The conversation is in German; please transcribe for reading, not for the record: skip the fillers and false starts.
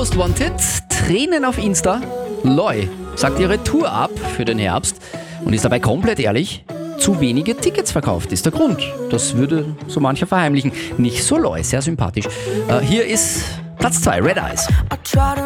Most Wanted, Tränen auf Insta. Loi sagt ihre Tour ab für den Herbst und ist dabei komplett ehrlich. Zu wenige Tickets verkauft ist der Grund. Das würde so mancher verheimlichen. Nicht so Loi, sehr sympathisch. Hier ist Platz 2, Red Eyes.